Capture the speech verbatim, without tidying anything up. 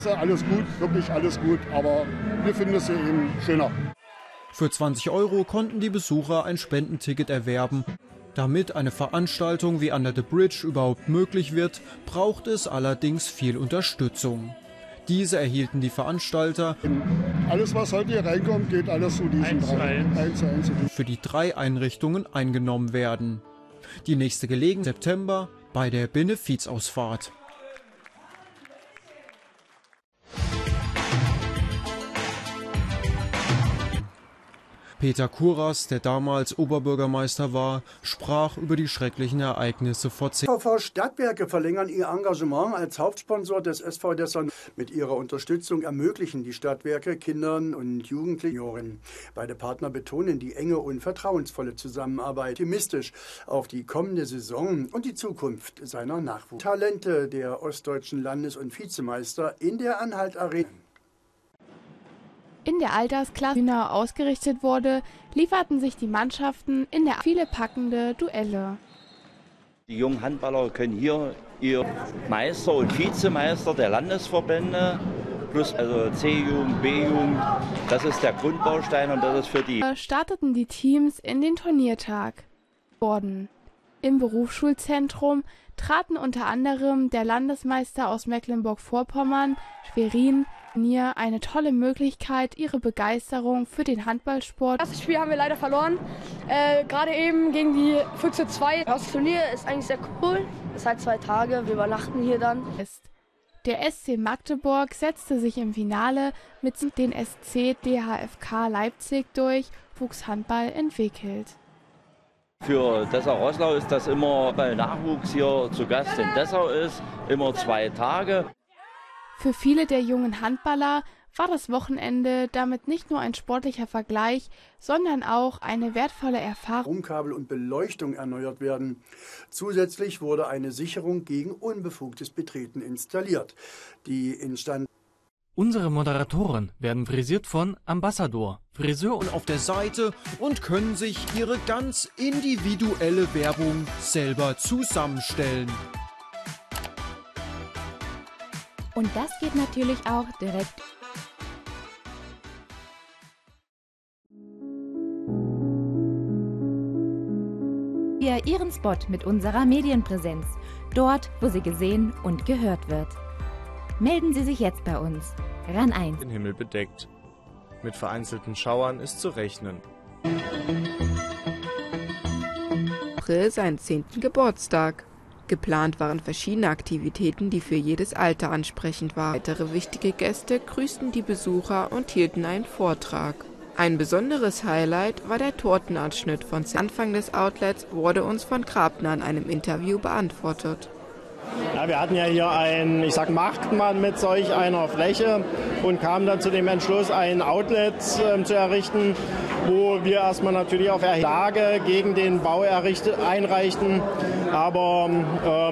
Alles gut, wirklich alles gut, aber wir finden es hier eben schöner. Für zwanzig Euro konnten die Besucher ein Spendenticket erwerben. Damit eine Veranstaltung wie Under the Bridge überhaupt möglich wird, braucht es allerdings viel Unterstützung. Diese erhielten die Veranstalter. Alles, was heute hier reinkommt, geht alles zu diesen drei. eins zu eins. Für die drei Einrichtungen eingenommen werden. Die nächste Gelegenheit im September bei der Benefizausfahrt. Peter Kuras, der damals Oberbürgermeister war, sprach über die schrecklichen Ereignisse vor zehn V V Stadtwerke verlängern ihr Engagement als Hauptsponsor des S V Dessau. Mit ihrer Unterstützung ermöglichen die Stadtwerke Kindern und Jugendlichen. Beide Partner betonen die enge und vertrauensvolle Zusammenarbeit, optimistisch auf die kommende Saison und die Zukunft seiner Nachwuchs. Talente der ostdeutschen Landes- und Vizemeister in der Anhalt Arena. In der Altersklasse, die genau ausgerichtet wurde, lieferten sich die Mannschaften in der viele packende Duelle. Die jungen Handballer können hier ihr Meister und Vizemeister der Landesverbände plus also C-Jugend, B-Jugend, das ist der Grundbaustein und das ist für die. Starteten die Teams in den Turniertag. Worden. Im Berufsschulzentrum traten unter anderem der Landesmeister aus Mecklenburg-Vorpommern, Schwerin, hier eine tolle Möglichkeit, ihre Begeisterung für den Handballsport. Das Spiel haben wir leider verloren, äh, gerade eben gegen die Füchse zwei. Das Turnier ist eigentlich sehr cool, es ist halt zwei Tage, wir übernachten hier dann. Der S C Magdeburg setzte sich im Finale mit den S C D H F K Leipzig durch, wuchs Handball entwickelt. Für Dessau-Roßlau ist das immer, weil Nachwuchs hier zu Gast in Dessau ist, immer zwei Tage. Für viele der jungen Handballer war das Wochenende damit nicht nur ein sportlicher Vergleich, sondern auch eine wertvolle Erfahrung. Stromkabel und Beleuchtung erneuert werden. Zusätzlich wurde eine Sicherung gegen unbefugtes Betreten installiert. Die Instand Unsere Moderatoren werden frisiert von Ambassador, Friseur und auf der Seite und können sich ihre ganz individuelle Werbung selber zusammenstellen. Und das geht natürlich auch direkt. Ihr Ihren Spot mit unserer Medienpräsenz, dort, wo sie gesehen und gehört wird. Melden Sie sich jetzt bei uns. RAN eins. Den Himmel bedeckt. Mit vereinzelten Schauern ist zu rechnen. April seinen zehnten Geburtstag. Geplant waren verschiedene Aktivitäten, die für jedes Alter ansprechend waren. Weitere wichtige Gäste grüßten die Besucher und hielten einen Vortrag. Ein besonderes Highlight war der Tortenanschnitt von Anfang des Outlets, wurde uns von Grabner in einem Interview beantwortet. Ja, wir hatten ja hier einen, ich sag Marktmann mit solch einer Fläche und kamen dann zu dem Entschluss, ein Outlet äh, zu errichten, wo wir erstmal natürlich auf Erlage gegen den Bau erricht, einreichten, aber ähm,